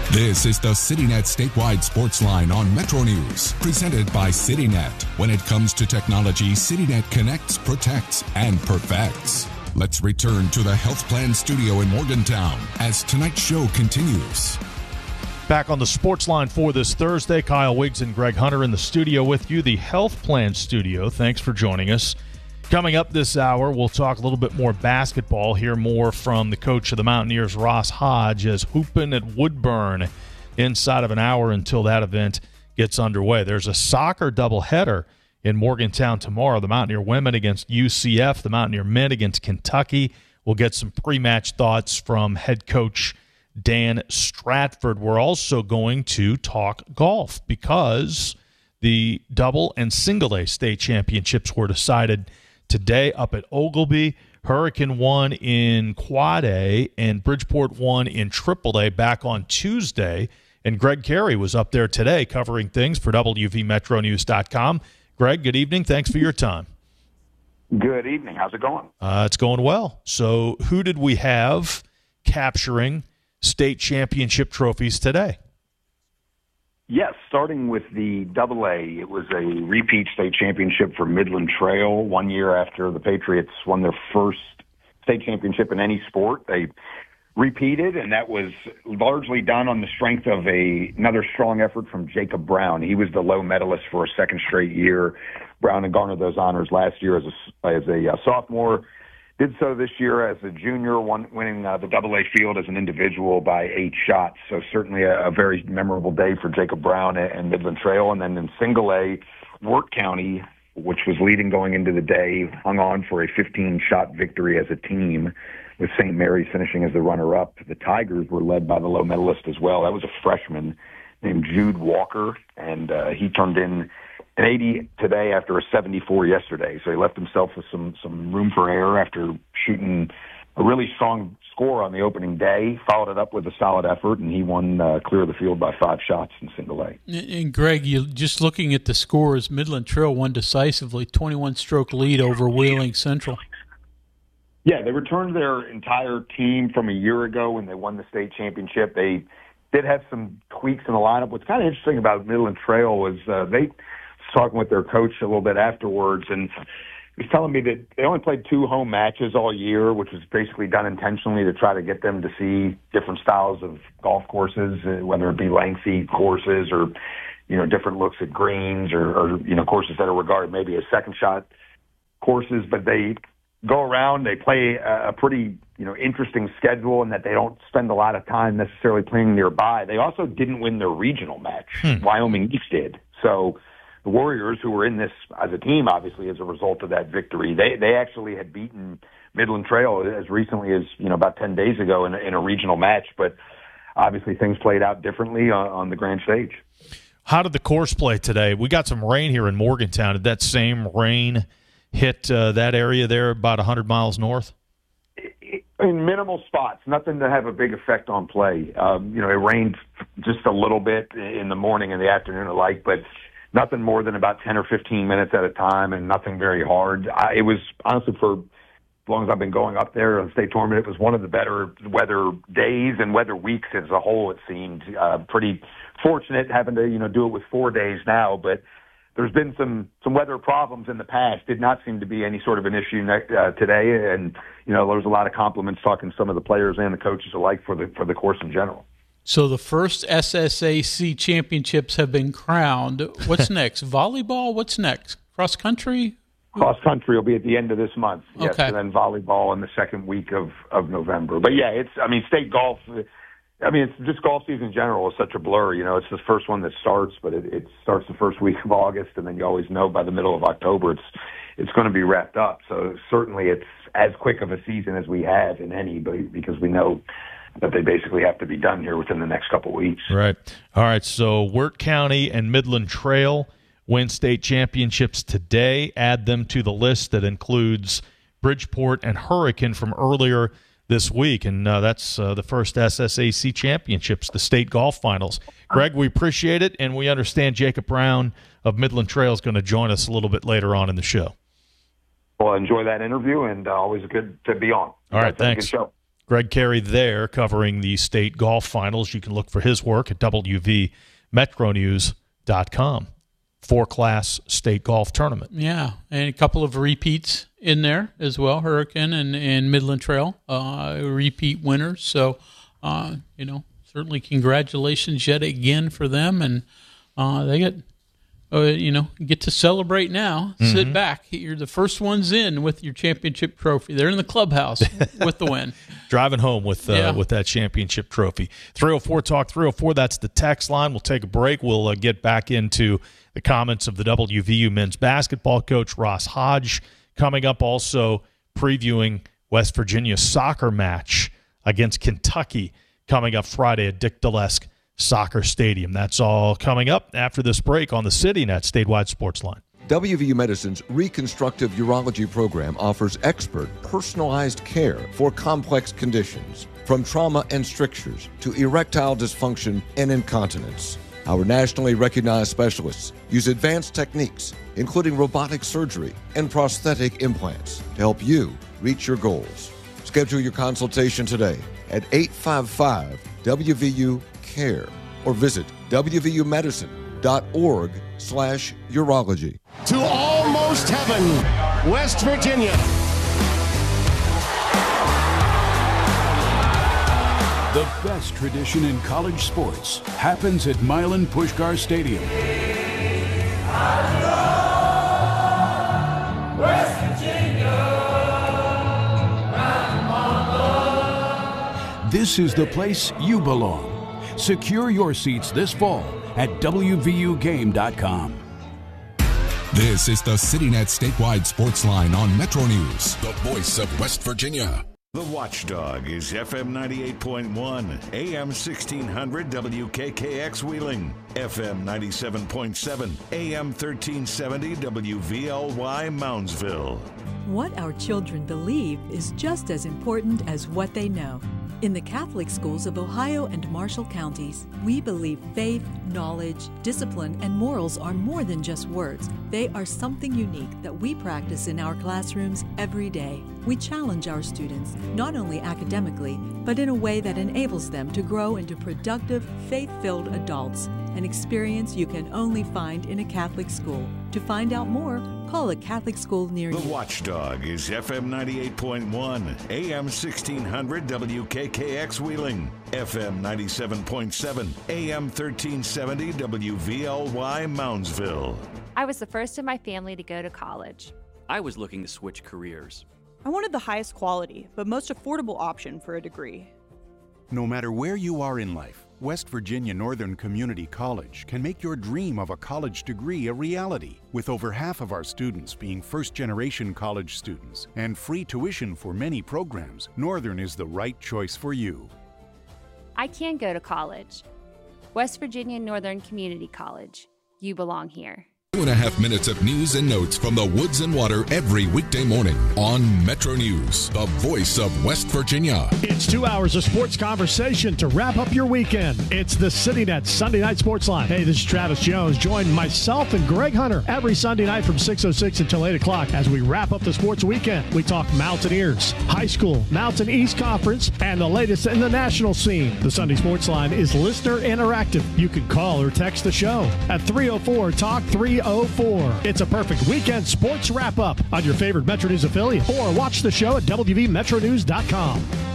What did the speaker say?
This is the CityNet Statewide Sports Line on Metro News, presented by CityNet. When it comes to technology, CityNet connects, protects, and perfects. Let's return to the Health Plan Studio in Morgantown as tonight's show continues. Back on the Sports Line for this Thursday, Kyle Wiggs and Greg Hunter in the studio with you, the Health Plan Studio. Thanks for joining us. Coming up this hour, we'll talk a little bit more basketball, hear more from the coach of the Mountaineers, Ross Hodge, as hooping at Woodburn inside of an hour until that event gets underway. There's a soccer doubleheader in Morgantown tomorrow. The Mountaineer women against UCF, the Mountaineer men against Kentucky. We'll get some pre-match thoughts from head coach Dan Stratford. We're also going to talk golf because the double and single A state championships were decided today up at Oglebay. Hurricane won in Quad A and Bridgeport won in Triple A back on Tuesday. And Greg Carey was up there today covering things for WVMetroNews.com. Greg, good evening. Thanks for your time. Good evening. How's it going? It's going well. So who did we have capturing state championship trophies today? Yes, starting with the AA, it was a repeat state championship for Midland Trail 1 year after the Patriots won their first state championship in any sport. They repeated, and that was largely done on the strength of another strong effort from Jacob Brown. He was the low medalist for a second straight year. Brown had garnered those honors last year as a sophomore. Did so this year as a junior, winning the AA field as an individual by 8 shots. So certainly a very memorable day for Jacob Brown and Midland Trail. And then in single A, Wirt County, which was leading going into the day, hung on for a 15-shot victory as a team, with St. Mary's finishing as the runner-up. The Tigers were led by the low medalist as well. That was a freshman named Jude Walker, and he turned in an 80 today after a 74 yesterday. So he left himself with some room for error after shooting a really strong score on the opening day, followed it up with a solid effort, and he won clear of the field by 5 shots in single A. And Greg, you just looking at the scores, Midland Trail won decisively, 21-stroke lead over Wheeling Central. Yeah, they returned their entire team from a year ago when they won the state championship. They did have some tweaks in the lineup. What's kind of interesting about Midland Trail was they talking with their coach a little bit afterwards, and he was telling me that they only played 2 home matches all year, which was basically done intentionally to try to get them to see different styles of golf courses, whether it be lengthy courses or, different looks at greens or courses that are regarded maybe as second shot courses. But they go around, they play a pretty, interesting schedule in that they don't spend a lot of time necessarily playing nearby. They also didn't win their regional match. Wyoming East did. So the Warriors, who were in this as a team, obviously, as a result of that victory, they actually had beaten Midland Trail as recently as, about 10 days ago in a regional match. But obviously things played out differently on the grand stage. How did the course play today? We got some rain here in Morgantown. Did that same rain hit that area there about 100 miles north? In minimal spots, nothing to have a big effect on play. It rained just a little bit in the morning and the afternoon alike, but nothing more than about 10 or 15 minutes at a time, and nothing very hard. It was, honestly, for as long as I've been going up there on the state tournament, it was one of the better weather days and weather weeks as a whole, it seemed. Pretty fortunate having to, do it with 4 days now, but there's been some weather problems in the past. Did not seem to be any sort of an issue today, and, there was a lot of compliments talking to some of the players and the coaches alike for the course in general. So the first SSAC championships have been crowned. What's next? Volleyball? What's next? Cross country? Cross country will be at the end of this month. Yes, okay. And then volleyball in the second week of November. But yeah, state golf. It's just golf season in general is such a blur. It's the first one that starts, but it starts the first week of August, and then you always know by the middle of October it's going to be wrapped up. So certainly it's as quick of a season as we have in any, because we know that they basically have to be done here within the next couple of weeks. Right. All right, so Wirt County and Midland Trail win state championships today. Add them to the list that includes Bridgeport and Hurricane from earlier this week, and that's the first SSAC championships, the state golf finals. Greg, we appreciate it, and we understand Jacob Brown of Midland Trail is going to join us a little bit later on in the show. Well, enjoy that interview, and always good to be on. All right, thanks. Good show. Greg Carey there covering the state golf finals. You can look for his work at WVMetroNews.com. 4-class state golf tournament. Yeah, and a couple of repeats in there as well, Hurricane and Midland Trail, repeat winners. So, certainly congratulations yet again for them. And they get to celebrate now. Mm-hmm. Sit back. You're the first ones in with your championship trophy. They're in the clubhouse with the win. Driving home with that championship trophy. 304 Talk 304, that's the text line. We'll take a break. We'll get back into the comments of the WVU men's basketball coach, Ross Hodge, coming up, also previewing West Virginia's soccer match against Kentucky coming up Friday at Dick Dalesk Soccer Stadium. That's all coming up after this break on the CityNet Statewide Sports Line. WVU Medicine's Reconstructive Urology program offers expert, personalized care for complex conditions, from trauma and strictures to erectile dysfunction and incontinence. Our nationally recognized specialists use advanced techniques, including robotic surgery and prosthetic implants, to help you reach your goals. Schedule your consultation today at 855-WVU-CARE or visit WVUmedicine.org/urology. To almost heaven, West Virginia. The best tradition in college sports happens at Milan Puskar Stadium. West Virginia, This is the place you belong. Secure your seats this fall at WVUGame.com. This is the CityNet Statewide Sports Line on Metro News, the voice of West Virginia. The Watchdog is FM 98.1, AM 1600 WKKX Wheeling, FM 97.7, AM 1370 WVLY Moundsville. What our children believe is just as important as what they know. In the Catholic schools of Ohio and Marshall counties, we believe faith, knowledge, discipline, and morals are more than just words. They are something unique that we practice in our classrooms every day. We challenge our students, not only academically, but in a way that enables them to grow into productive, faith-filled adults, an experience you can only find in a Catholic school. To find out more, call a Catholic school near you. The Watchdog is FM 98.1, AM 1600 WKKX Wheeling, FM 97.7, AM 1370 WVLY Moundsville. I was the first in my family to go to college. I was looking to switch careers. I wanted the highest quality, but most affordable option for a degree. No matter where you are in life, West Virginia Northern Community College can make your dream of a college degree a reality. With over half of our students being first-generation college students and free tuition for many programs, Northern is the right choice for you. I can go to college. West Virginia Northern Community College. You belong here. 2.5 minutes of news and notes from the Woods and Water every weekday morning on Metro News, the voice of West Virginia. It's 2 hours of sports conversation to wrap up your weekend. It's the CityNet Sunday Night Sports Line. Hey, this is Travis Jones. Join myself and Greg Hunter every Sunday night from 6:06 until 8 o'clock as we wrap up the sports weekend. We talk Mountaineers, high school, Mountain East Conference, and the latest in the national scene. The Sunday Sports Line is listener interactive. You can call or text the show at 304-TALK-304. It's a perfect weekend sports wrap-up on your favorite Metro News affiliate, or watch the show at WVMetroNews.com.